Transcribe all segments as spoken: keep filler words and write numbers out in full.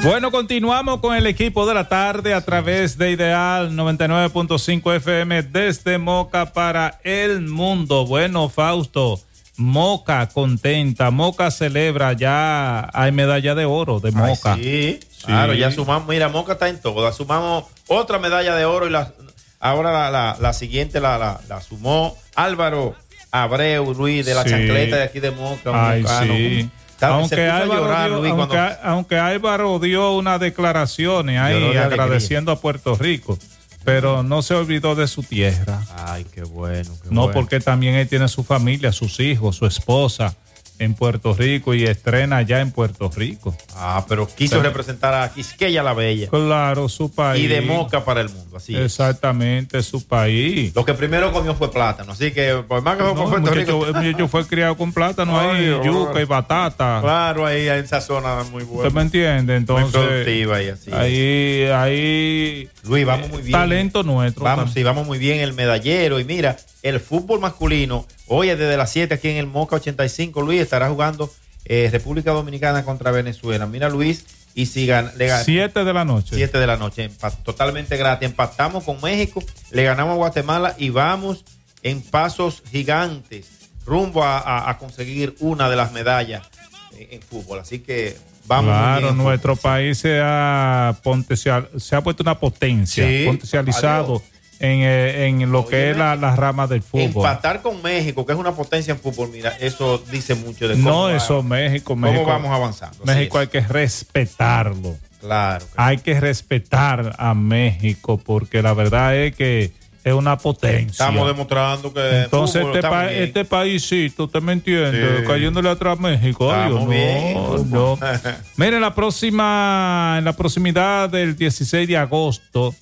Bueno, continuamos con el equipo de la tarde a través de Ideal noventa y nueve punto cinco F M desde Moca para el mundo. Bueno, Fausto, Moca contenta, Moca celebra, ya hay medalla de oro de Moca. Ay, sí, sí, claro, ya sumamos, mira, Moca está en todas, sumamos otra medalla de oro y la, ahora la, la, la siguiente la, la, la sumó Álvaro Abreu, Luis, de la sí. chancleta de aquí de Moca. Ay, sí. Aunque Álvaro, llorar, dio, Luis, aunque, cuando... aunque Álvaro dio unas declaraciones ahí agradeciendo a Puerto Rico, pero no se olvidó de su tierra. Ay, qué bueno. Qué no, bueno. Porque también él tiene su familia, sus hijos, su esposa en Puerto Rico y estrena allá en Puerto Rico. Ah, pero quiso pero, representar a Quisqueya la Bella. Claro, su país. Y de Moca para el mundo, así Exactamente, es. Su país. Lo que primero comió fue plátano, así que por más que fue no, Puerto muchacho, Rico. El muchacho fue criado con plátano ahí, Ay, yuca y batata. Claro, ahí en esa zona muy buena. ¿Usted me entiende? Entonces, muy productiva y así. Ahí, ahí. Luis, vamos muy bien. Talento nuestro. Vamos, también. sí, vamos muy bien el medallero. Y mira, el fútbol masculino, hoy es desde las siete aquí en el Moca ochenta y cinco, Luis, estará jugando Eh, República Dominicana contra Venezuela. Mira, Luis, y si gana, le gana, siete de la noche. siete de la noche, empat, totalmente gratis. Empatamos con México, le ganamos a Guatemala y vamos en pasos gigantes rumbo a, a, a conseguir una de las medallas en, en fútbol. Así que vamos. Claro, nuestro fútbol, país sí. se, ha potencial, se ha puesto una potencia, sí, potencializado. Adiós. En, en lo Oye, que es la, la rama del fútbol. Empatar con México, que es una potencia en fútbol, mira, eso dice mucho de cómo No, eso va, México, cómo México, vamos avanzando. México hay que respetarlo. Claro. Hay que respetar a México porque la verdad es que es una potencia. Estamos demostrando que entonces fútbol, este, pa este paísito, ¿usted me entiende? Sí. Cayéndole atrás a México. Ay, no, bien, no. Miren, la próxima, en la proximidad del dieciséis de agosto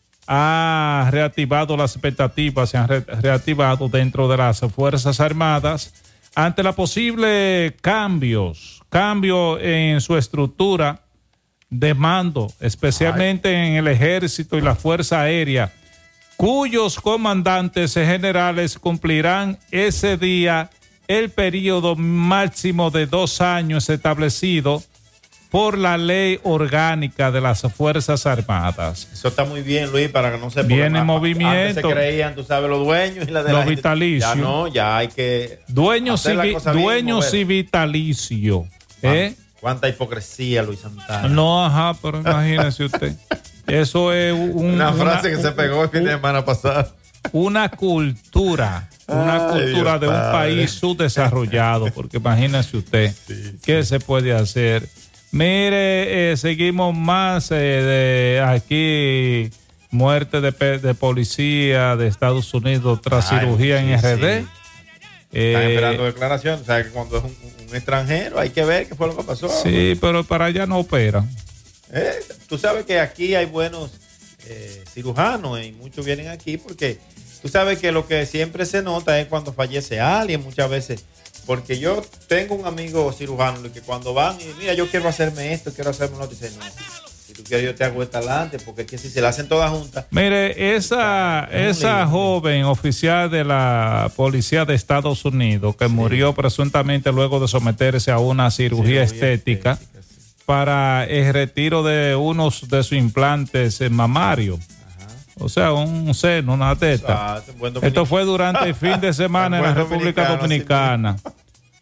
ha reactivado las expectativas, se han re reactivado dentro de las Fuerzas Armadas ante la posible cambios, cambio en su estructura de mando, especialmente Ay. en el Ejército y la Fuerza Aérea, cuyos comandantes generales cumplirán ese día el periodo máximo de dos años establecido por la ley orgánica de las Fuerzas Armadas. Eso está muy bien, Luis, para que no se viene en movimiento. Antes se creían, tú sabes, los dueños y la de los la vitalicios. Ya no, ya hay que dueños y, vi, dueños y vitalicio. ¿Eh? Cuánta hipocresía, Luis Santana. No, ajá, pero imagínese usted. Eso es un, una frase una, que se pegó el fin de semana pasado. Una cultura, una Ay, cultura Dios de un padre. país subdesarrollado, porque imagínese usted, sí, ¿qué sí. se puede hacer? Mire, eh, seguimos más eh, de aquí, muerte de, de policía de Estados Unidos tras Ay, cirugía sí, en R D. Sí. Eh, Están esperando declaración, o sea que cuando es un, un extranjero hay que ver qué fue lo que pasó. Sí, pero para allá no operan. Eh, tú sabes que aquí hay buenos eh, cirujanos y muchos vienen aquí porque tú sabes que lo que siempre se nota es cuando fallece alguien muchas veces. Porque yo tengo un amigo cirujano que cuando van y mira, yo quiero hacerme esto, quiero hacerme lo que dice, no, si tú quieres yo te hago esta adelante, porque es que si se la hacen todas juntas. Mire, esa, esa joven oficial de la policía de Estados Unidos que sí. murió presuntamente luego de someterse a una cirugía, cirugía estética, estética sí. para el retiro de unos de sus implantes mamarios. O sea, un seno, una teta. Esto fue durante el fin de semana en la República Dominicana. Sí.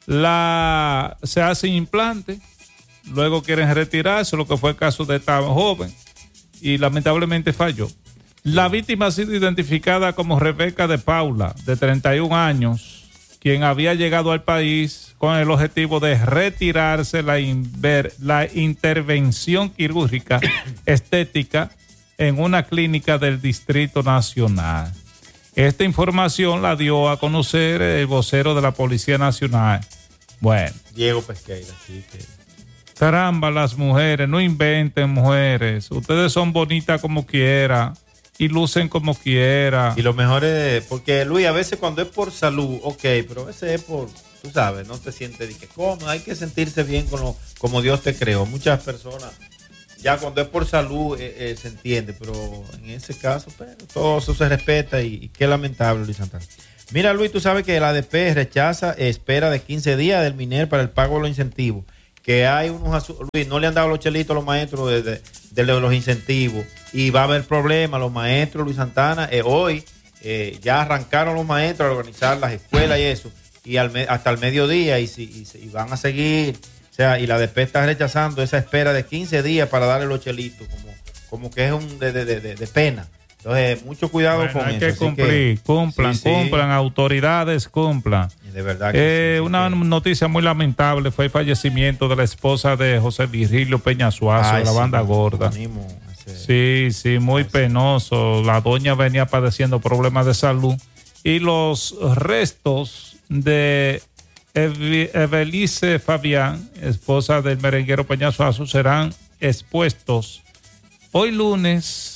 La, se hace implante, luego quieren retirarse, lo que fue el caso de esta joven, y lamentablemente falló. La víctima ha sido identificada como Rebeca de Paula, de treinta y un años, quien había llegado al país con el objetivo de retirarse la, inver, la intervención quirúrgica estética en una clínica del Distrito Nacional. Esta información la dio a conocer el vocero de la Policía Nacional. Bueno. Diego Pesqueira, sí que... Caramba, las mujeres, no inventen mujeres. Ustedes son bonitas como quiera y lucen como quiera. Y lo mejor es, porque Luis, a veces cuando es por salud, ok, pero a veces es por, tú sabes, no te sientes de que cómo, hay que sentirse bien con lo, como Dios te creó. Muchas personas... Ya cuando es por salud eh, eh, se entiende, pero en ese caso, pero todo eso se respeta y, y qué lamentable, Luis Santana. Mira, Luis, tú sabes que el A D P rechaza espera de quince días del MINER para el pago de los incentivos. que hay unos, Luis, no le han dado los chelitos a los maestros de, de, de los incentivos y va a haber problemas. Los maestros, Luis Santana, eh, hoy eh, ya arrancaron los maestros a organizar las escuelas y eso, y al me, hasta el mediodía, y, si, y, y van a seguir, o sea, y la D P está rechazando esa espera de quince días para darle los chelitos, como, como que es un de, de, de, de pena. Entonces, mucho cuidado bueno, con hay eso. Hay que cumplir, que, cumplan, sí, cumplan, sí. Autoridades cumplan. De verdad que eh, sí, una sí. noticia muy lamentable fue el fallecimiento de la esposa de José Virgilio Peña Suazo, de la sí, banda gorda. Animo, sí, sí, muy Ay, penoso. La doña venía padeciendo problemas de salud y los restos de Evelice Fabián, esposa del merenguero Peña Suazo, serán expuestos hoy lunes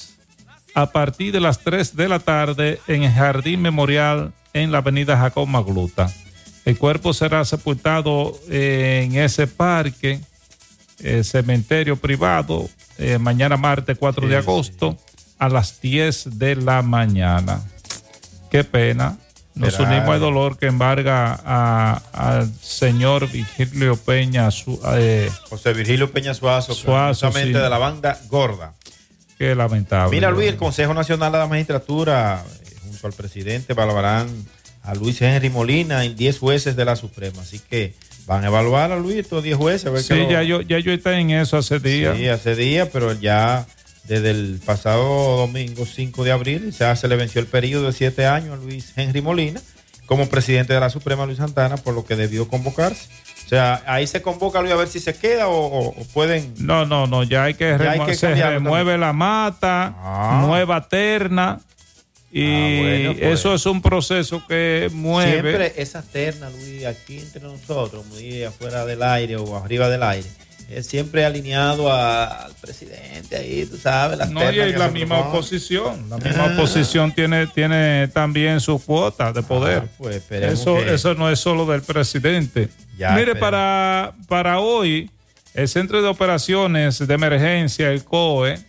a partir de las tres de la tarde en el Jardín Memorial en la avenida Jacob Magluta. El cuerpo será sepultado eh, en ese parque, eh, cementerio privado, eh, mañana martes cuatro sí, de agosto sí. a las diez de la mañana. Qué pena. Nos Pero, unimos al dolor que embarga al señor Virgilio Peña, su, eh, José Virgilio Peña Suazo, Suazo sí. de la banda gorda. Qué lamentable. Mira, Luis, el Consejo Nacional de la Magistratura, eh, junto al presidente, valorarán a Luis Henry Molina en diez jueces de la Suprema. Así que van a evaluar a Luis, estos diez jueces. A ver sí, lo... ya yo ya yo estoy en eso hace días. Sí, hace días, pero ya desde el pasado domingo cinco de abril ya se le venció el periodo de siete años a Luis Henry Molina como presidente de la Suprema, Luis Santana, por lo que debió convocarse. O sea, ahí se convoca, Luis, a ver si se queda o, o, o pueden... No, no, no, ya hay que, remo- hay que se remueve también. La mata, ah. nueva terna, y ah, bueno, pues. Eso es un proceso que mueve... Siempre esa terna, Luis, aquí entre nosotros, muy afuera del aire o arriba del aire, es siempre alineado a, al presidente ahí, tú sabes. Las no, y hay la misma propone. oposición. La misma ah. oposición tiene, tiene también su cuota de poder. Ah, pues eso, que... eso no es solo del presidente. Ya, Mire, para, para hoy, el Centro de Operaciones de Emergencia, el C O E,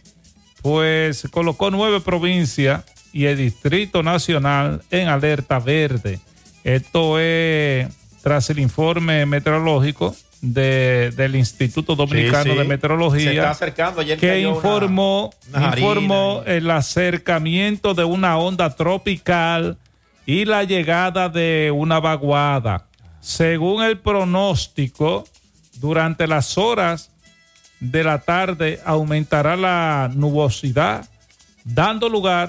pues colocó nueve provincias y el Distrito Nacional en alerta verde. Esto es tras el informe meteorológico de, del Instituto Dominicano sí, sí. de Meteorología. Se está acercando. Ayer que informó, una, una informó el acercamiento de una onda tropical y la llegada de una vaguada. Según el pronóstico, durante las horas de la tarde aumentará la nubosidad, dando lugar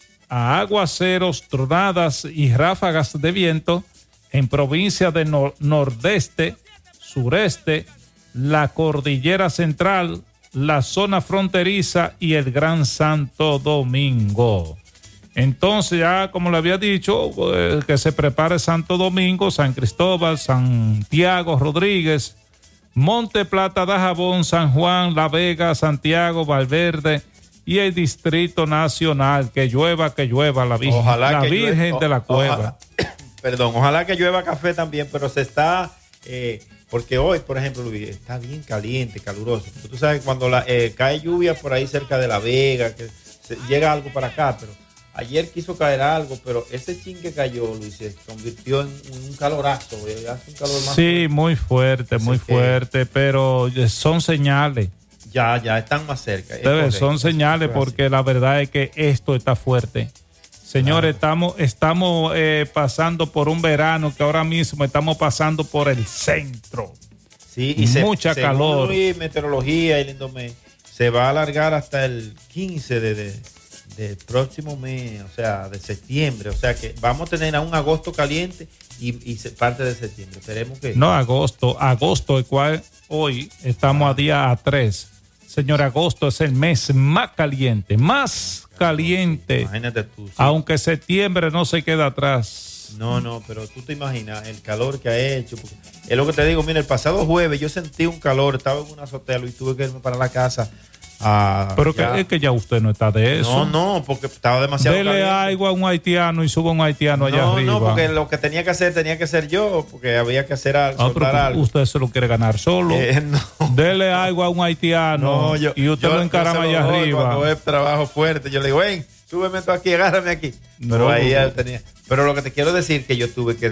a aguaceros, tronadas y ráfagas de viento en provincias del nor- nordeste, sureste, la cordillera central, la zona fronteriza y el Gran Santo Domingo. Entonces, ya como le había dicho, eh, que se prepare Santo Domingo, San Cristóbal, Santiago, Rodríguez, Monte Plata, Dajabón, San Juan, La Vega, Santiago, Valverde y el Distrito Nacional. Que llueva, que llueva la Virgen, ojalá la Virgen llueva, de la Cueva. Ojalá, perdón, ojalá que llueva café también, pero se está... Eh, porque hoy, por ejemplo, Luis, está bien caliente, caluroso. Tú sabes, cuando la, eh, cae lluvia por ahí cerca de La Vega, que se, llega algo para acá, pero... Ayer quiso caer algo, pero ese chin que cayó, Luis, se convirtió en un calorazo. Hace un calor más sí, fuerte. muy fuerte, muy que, fuerte, pero son señales. Ya, ya están más cerca. Debe, son señales porque la verdad es que esto está fuerte. Señores, claro. estamos, estamos eh, pasando por un verano que ahora mismo estamos pasando por el centro. Sí, y mucha se, calor. Y meteorología y el Indomé se va a alargar hasta el quince de... de del próximo mes, o sea, de septiembre, o sea que vamos a tener a un agosto caliente y, y parte de septiembre. Esperemos que... No, agosto, agosto, el cual hoy estamos ah. a día a tres. Señor, agosto es el mes más caliente, más caliente. Imagínate tú. Sí. Aunque septiembre no se queda atrás. No, no, pero tú te imaginas el calor que ha hecho. Es lo que te digo, mira, el pasado jueves yo sentí un calor, estaba en una azotea y tuve que irme para la casa. Ah, pero que, es que ya usted no está de eso. No, no, porque estaba demasiado Dele caliente. Agua a un haitiano y suba un haitiano allá no, arriba. No, porque lo que tenía que hacer tenía que ser yo, porque había que hacer algo. Ah, algo. Usted se lo quiere ganar solo. Eh, no. Dele agua a un haitiano no, yo, y usted yo, lo encarama allá doy, arriba. Cuando es trabajo fuerte, yo le digo, ven, súbeme tú aquí, agárrame aquí. Pero no, ahí él tenía. Pero lo que te quiero decir que yo tuve que,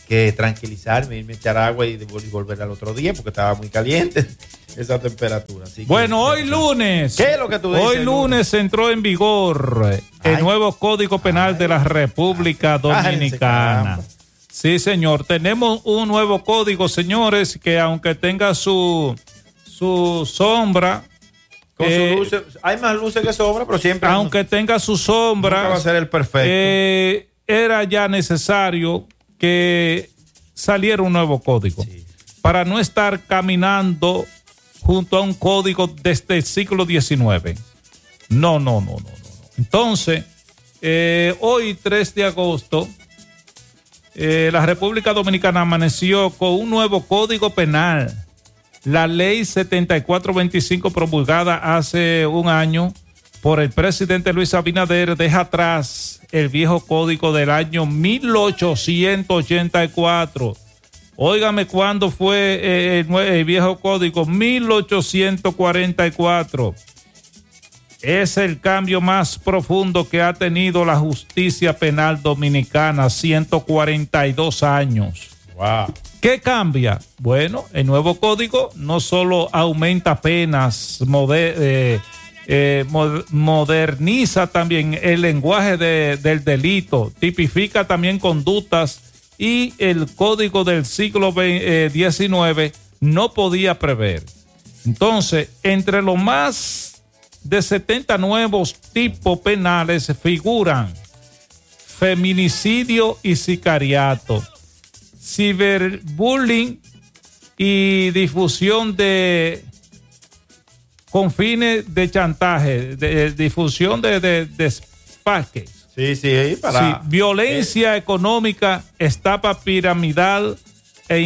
que tranquilizarme, irme a echar agua y, y volver al otro día porque estaba muy caliente esa temperatura. Así que, bueno, hoy lunes. ¿Qué es lo que tú dices? Hoy lunes, lunes entró en vigor el ay, nuevo Código Penal ay, de la República Dominicana. Sí, señor. Tenemos un nuevo código, señores, que aunque tenga su, su sombra. Con eh, su luces, hay más luces que sombra, pero siempre. Aunque no, tenga su sombra. Nunca va a ser el perfecto. Eh, era ya necesario que saliera un nuevo código sí. para no estar caminando junto a un código desde el siglo diecinueve. No, no, no, no, no. Entonces, eh, hoy tres de agosto, eh, la República Dominicana amaneció con un nuevo código penal. La ley setenta y cuatro veinticinco promulgada hace un año por el presidente Luis Abinader deja atrás el viejo código del año mil ochocientos ochenta y cuatro. Óigame cuándo fue eh, el, el viejo código, mil ochocientos cuarenta y cuatro. Es el cambio más profundo que ha tenido la justicia penal dominicana, ciento cuarenta y dos años. Wow. ¿Qué cambia? Bueno, el nuevo código no solo aumenta penas, moder, eh, eh, moderniza también el lenguaje de, del delito, tipifica también conductas y el código del siglo diecinueve no podía prever. Entonces, entre los más de setenta nuevos tipos penales figuran feminicidio y sicariato, ciberbullying y difusión de con fines de chantaje, de, de difusión de, de, de espaques. Sí, sí, para. Sí, violencia eh. económica, estafa piramidal e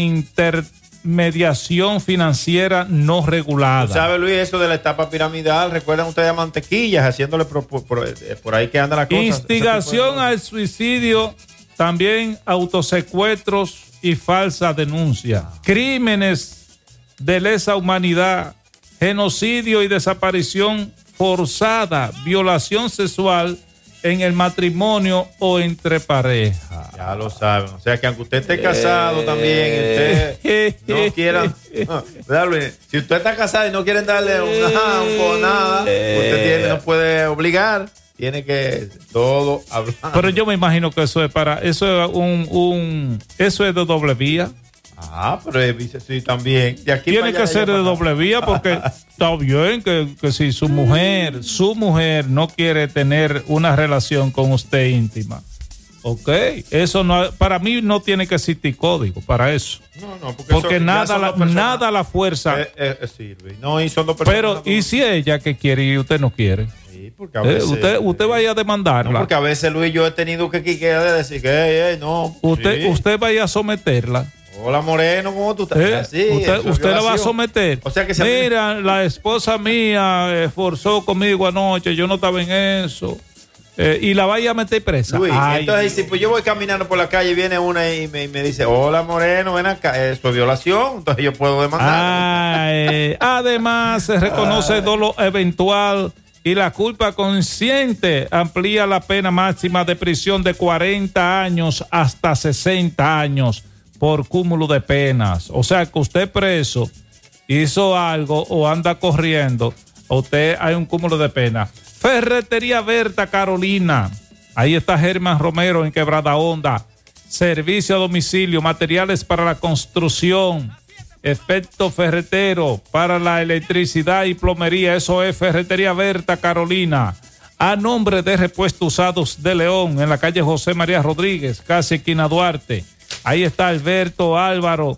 intermediación financiera no regulada. ¿Tú sabes, Luis, eso de la estafa piramidal? ¿Recuerdan ustedes a Mantequillas haciéndole por, por, por, por ahí que anda la cosa? Instigación al suicidio, también autosecuestros y falsa denuncia, crímenes de lesa humanidad, genocidio y desaparición forzada, violación sexual en el matrimonio o entre parejas. Ya lo saben, o sea que aunque usted esté casado eh, también, usted no quiera, no, si usted está casado y no quieren darle una, un nada, usted tiene, no puede obligar. Tiene que todo hablar. Pero yo me imagino que eso es para, eso es un, un eso es de doble vía. Ah, pero sí, también. De aquí tiene que ser de doble vía porque está bien que, que si su mujer, su mujer no quiere tener una relación con usted íntima. Ok, eso no, para mí no tiene que existir código para eso. No, no, porque, porque eso, nada, la, nada la fuerza. Eh, eh, sirve. No, y son dos personas. Pero, ¿y si ella que quiere y usted no quiere? Porque a veces, eh, usted, usted vaya a demandarla. No, porque a veces, Luis, yo he tenido que quiquear de decir que hey, hey, no. Usted, sí. usted vaya a someterla. Hola, Moreno, ¿cómo tú estás? Eh, Así, usted usted la va a someter. O sea que se Mira, la esposa mía esforzó conmigo anoche, yo no estaba en eso. Eh, y la vaya a meter presa. Luis, Ay, entonces, si pues yo voy caminando por la calle y viene una y me, y me dice, hola, Moreno, ven acá, eso es violación, entonces yo puedo demandar. Ay, además, se reconoce el dolo eventual y la culpa consciente, amplía la pena máxima de prisión de cuarenta años hasta sesenta años por cúmulo de penas. O sea que usted preso hizo algo o anda corriendo, a usted hay un cúmulo de penas. Ferretería Berta Carolina, ahí está Germán Romero en Quebrada Honda. Servicio a domicilio, materiales para la construcción, efecto ferretero para la electricidad y plomería. Eso es Ferretería Berta Carolina. A nombre de Repuestos Usados de León, en la calle José María Rodríguez, casi esquina Duarte. Ahí está Alberto Álvaro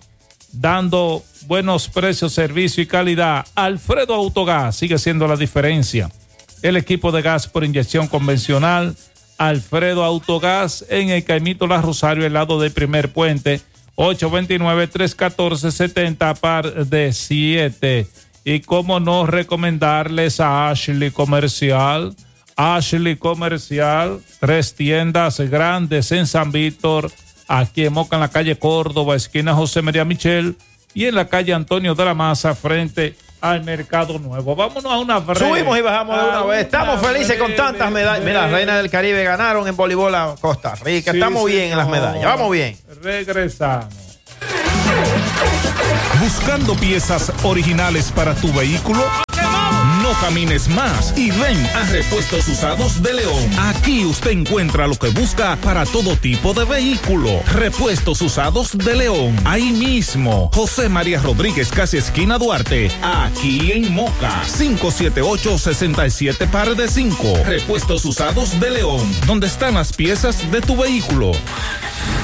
dando buenos precios, servicio y calidad. Alfredo Autogás sigue siendo la diferencia. El equipo de gas por inyección convencional, Alfredo Autogás, en el Caimito La Rosario, al lado del primer puente, ocho dos nueve, tres uno cuatro, setenta par de siete. Y cómo no recomendarles a Ashley Comercial. Ashley Comercial, tres tiendas grandes en San Víctor, aquí en Moca, en la calle Córdoba, esquina José María Michel, y en la calle Antonio de la Maza, frente al Mercado Nuevo. Vámonos a una breve. Subimos y bajamos de una vez. Estamos felices con tantas medallas. Mira, Reina del Caribe ganaron en voleibol a Costa Rica. Sí, Estamos bien señor. en las medallas. Vamos bien. Regresamos. ¿Buscando piezas originales para tu vehículo? No camines más y ven a Repuestos Usados de León. Aquí usted encuentra lo que busca para todo tipo de vehículo. Repuestos Usados de León. Ahí mismo. José María Rodríguez, casi esquina Duarte. Aquí en Moca. cinco siete ocho, seis siete par de cinco. Repuestos Usados de León. Donde están las piezas de tu vehículo.